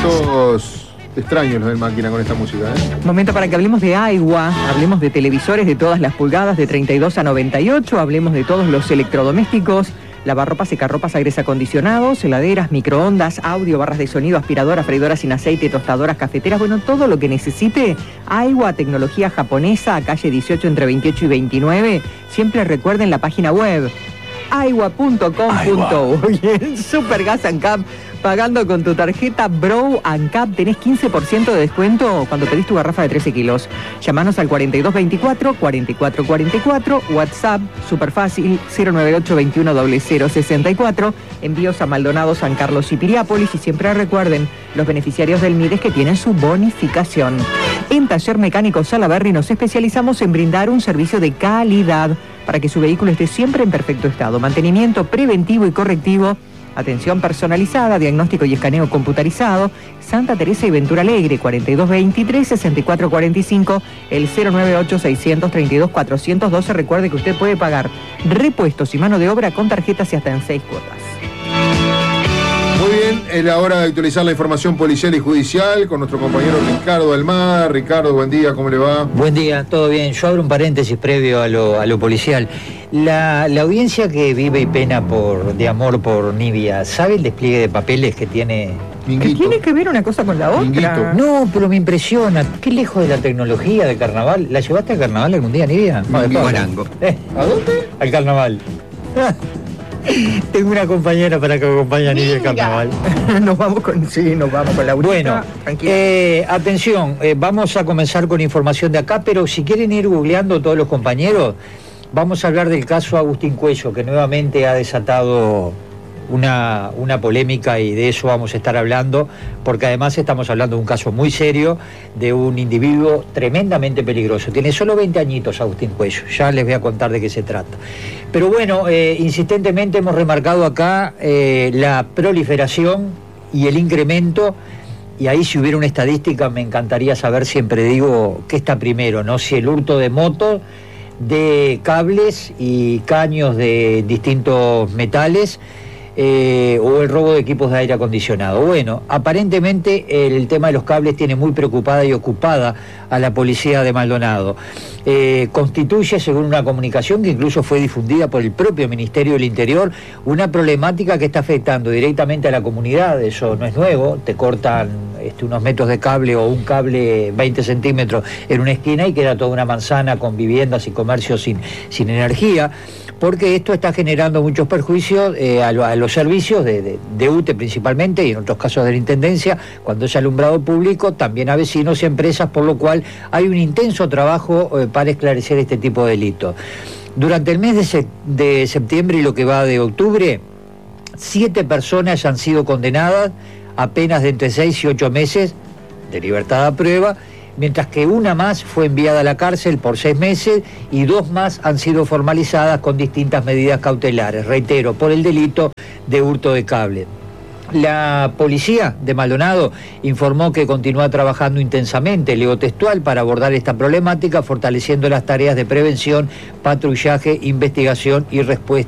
momentos extraños los del Máquina con esta música, Momento para que hablemos de agua, hablemos de televisores de todas las pulgadas, de 32 a 98, hablemos de todos los electrodomésticos, lavarropas, secarropas, aires acondicionados, heladeras, microondas, audio, barras de sonido, aspiradoras, freidoras sin aceite, tostadoras, cafeteras, bueno, todo lo que necesite. Agua, tecnología japonesa, calle 18 entre 28 y 29. Siempre recuerden la página web agua.com.uy. En Supergas and Cap, pagando con tu tarjeta Bro and Cap, tenés 15% de descuento cuando pedís tu garrafa de 13 kilos. Llamanos al 4224-4444, WhatsApp, súper fácil, 098-210064, envíos a Maldonado, San Carlos y Piriápolis, y siempre recuerden, los beneficiarios del MIDES que tienen su bonificación. En Taller Mecánico Salaberry nos especializamos en brindar un servicio de calidad para que su vehículo esté siempre en perfecto estado. Mantenimiento preventivo y correctivo, atención personalizada, diagnóstico y escaneo computarizado. Santa Teresa y Ventura Alegre, 4223-6445, el 098-632-412. Recuerde que usted puede pagar repuestos y mano de obra con tarjetas y hasta en 6 cuotas. Muy bien, es la hora de actualizar la información policial y judicial con nuestro compañero Ricardo Almada. Ricardo, buen día, ¿cómo le va? Buen día, todo bien. Yo abro un paréntesis previo a lo policial. La audiencia que vive y pena de amor por Nibia, ¿sabe el despliegue de papeles que tiene? ¿Qué tiene que ver una cosa con la otra? Minguito. No, pero me impresiona. Qué lejos de la tecnología de carnaval. ¿La llevaste al carnaval algún día, Nibia? No, de Guarango. ¿A dónde? Al carnaval. Tengo una compañera para que acompañe a Nibia al carnaval. nos vamos con la Bueno, atención, vamos a comenzar con información de acá, pero si quieren ir googleando todos los compañeros, vamos a hablar del caso Agustín Cuello, que nuevamente ha desatado una polémica, y de eso vamos a estar hablando, porque además estamos hablando de un caso muy serio, de un individuo tremendamente peligroso. Tiene solo 20 añitos Agustín Cuello, ya les voy a contar de qué se trata. Pero bueno, insistentemente hemos remarcado acá la proliferación y el incremento, y ahí si hubiera una estadística me encantaría saber, siempre digo, qué está primero, ¿no? Si el hurto de motos, de cables y caños de distintos metales, o el robo de equipos de aire acondicionado. Bueno, aparentemente el tema de los cables tiene muy preocupada y ocupada a la policía de Maldonado. Constituye, según una comunicación que incluso fue difundida por el propio Ministerio del Interior, una problemática que está afectando directamente a la comunidad. Eso no es nuevo, te cortan unos metros de cable o un cable 20 centímetros en una esquina y queda toda una manzana con viviendas y comercios sin energía, porque esto está generando muchos perjuicios a los servicios de UTE principalmente, y en otros casos de la Intendencia, cuando es alumbrado público, también a vecinos y empresas, por lo cual hay un intenso trabajo para esclarecer este tipo de delitos. Durante el mes de septiembre y lo que va de octubre, 7 personas han sido condenadas a penas de entre 6 y 8 meses de libertad a prueba, mientras que una más fue enviada a la cárcel por 6 meses y 2 más han sido formalizadas con distintas medidas cautelares, reitero, por el delito de hurto de cable. La policía de Maldonado informó que continúa trabajando intensamente, leo textual, para abordar esta problemática, fortaleciendo las tareas de prevención, patrullaje, investigación y respuesta